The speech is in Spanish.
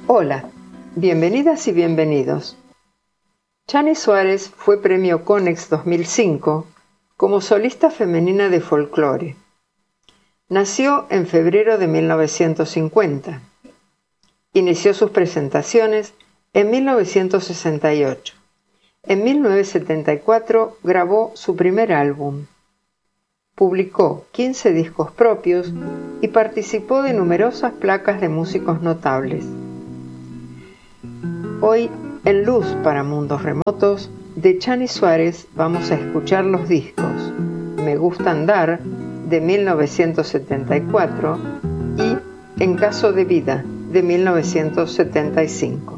Hola, bienvenidas y bienvenidos. Chani Suárez fue premio Konex 2005 como solista femenina de folclore. Nació en febrero de 1950. Inició sus presentaciones en 1968. En 1974 grabó su primer álbum. Publicó 15 discos propios y participó de numerosas placas de músicos notables. Hoy, en Luz para Mundos Remotos, de Chani Suárez vamos a escuchar los discos Me Gusta Andar, de 1974, y En Caso de Vida, de 1975.